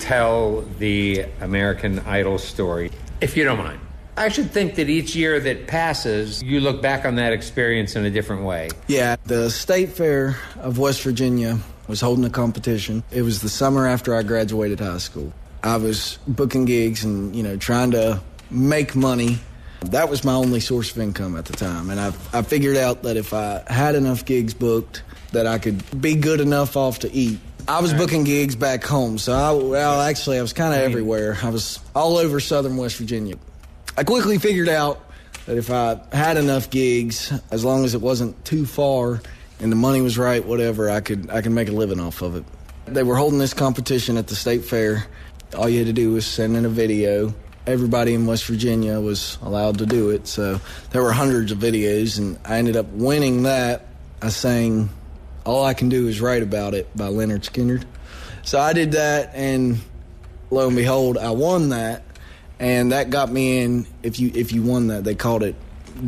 tell the American Idol story, if you don't mind. I should think that each year that passes, you look back on that experience in a different way. Yeah, the State Fair of West Virginia was holding a competition. It was the summer after I graduated high school. I was booking gigs and, trying to make money. That was my only source of income at the time. And I figured out that if I had enough gigs booked, that I could be good enough off to eat. I was booking gigs back home, so I was kind of everywhere. I was all over southern West Virginia. I quickly figured out that if I had enough gigs, as long as it wasn't too far and the money was right, whatever, I could make a living off of it. They were holding this competition at the State Fair. All you had to do was send in a video. Everybody in West Virginia was allowed to do it, so there were hundreds of videos, and I ended up winning that. I sang All I Can Do Is Write About It by Lynyrd Skynyrd. So I did that, and lo and behold, I won that. And that got me in. If you won that, they called it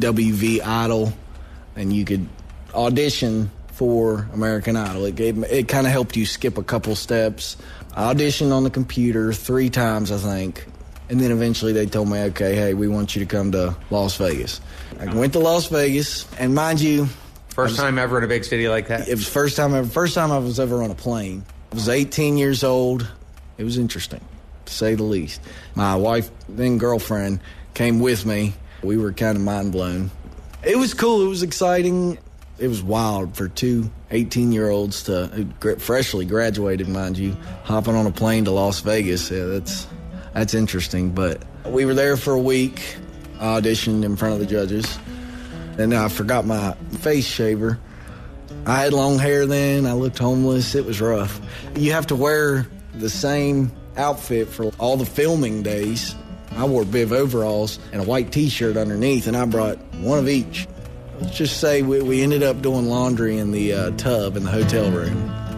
WV Idol, and you could audition for American Idol. It kind of helped you skip a couple steps. I auditioned on the computer 3 times, I think, and then eventually they told me, okay, hey, we want you to come to Las Vegas. I went to Las Vegas, and mind you, First time ever in a big city like that? It was first time ever. First time I was ever on a plane. I was 18 years old. It was interesting, to say the least. My wife, then girlfriend, came with me. We were kind of mind blown. It was cool. It was exciting. It was wild for 2 18-year-olds to freshly graduated, mind you, hopping on a plane to Las Vegas. Yeah, that's interesting. But we were there for a week. I auditioned in front of the judges. And I forgot my face shaver. I had long hair then. I looked homeless. It was rough. You have to wear the same outfit for all the filming days. I wore bib overalls and a white T-shirt underneath, and I brought one of each. Let's just say we ended up doing laundry in the tub in the hotel room.